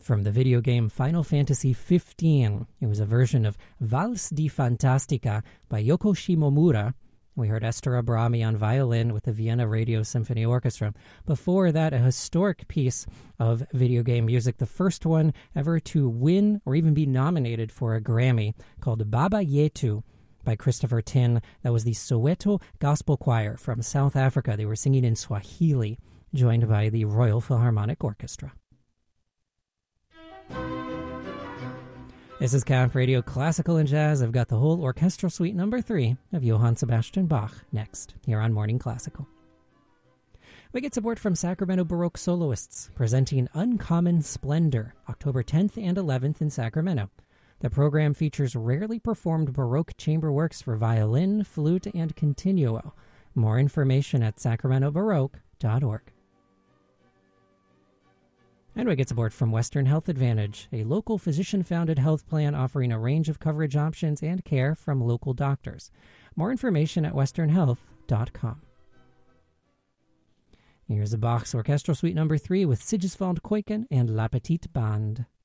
from the video game Final Fantasy XV. It was a version of Vals di Fantastica by Yoko Shimomura. We heard Esther Abrami on violin with the Vienna Radio Symphony Orchestra. Before that, a historic piece of video game music, the first one ever to win or even be nominated for a Grammy, called Baba Yetu by Christopher Tin. That was the Soweto Gospel Choir from South Africa. They were singing in Swahili, joined by the Royal Philharmonic Orchestra. This is Camp Radio Classical and Jazz. I've got the whole orchestral suite number 3 of Johann Sebastian Bach next, here on Morning Classical. We get support from Sacramento Baroque soloists presenting Uncommon Splendor, October 10th and 11th in Sacramento. The program features rarely performed Baroque chamber works for violin, flute, and continuo. More information at sacramentobaroque.org. And we get support from Western Health Advantage, a local physician-founded health plan offering a range of coverage options and care from local doctors. More information at westernhealth.com. Here's a Bach's Orchestral Suite number 3 with Sigiswald Kuiken and La Petite Bande.